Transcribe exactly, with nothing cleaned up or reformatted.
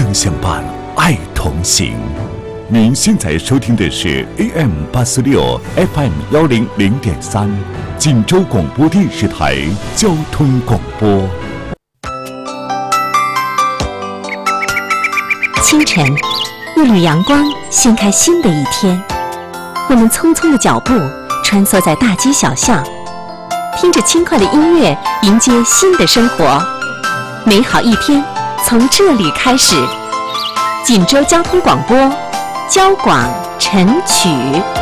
声相伴，爱同行。您现在收听的是 A M 八四六 F M 幺零零点三，锦州广播电视台交通广播。 清晨，一缕阳光掀开新的一天，我们匆匆的脚步穿梭在大街小巷，听着轻快的音乐，迎接新的生活。美好一天从这里开始。锦州交通广播，交广晨曲。